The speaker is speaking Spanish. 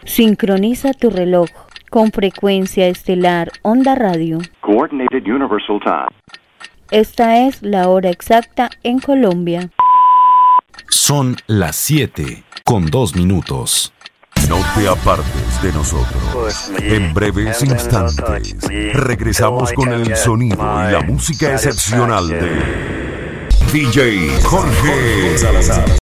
Sincroniza tu reloj con frecuencia estelar Onda Radio. Coordinated Universal Time. Esta es la hora exacta en Colombia. Son las 7:02. No te apartes de nosotros. En breves instantes regresamos con el sonido y la música excepcional de DJ Jorge Salazar.